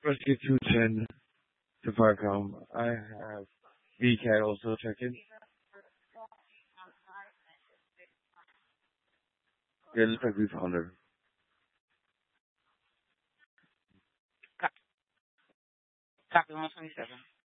Rescue 210 to Farcom. I have VCAT also checking. Yeah, it looks like we found her. Copy 127.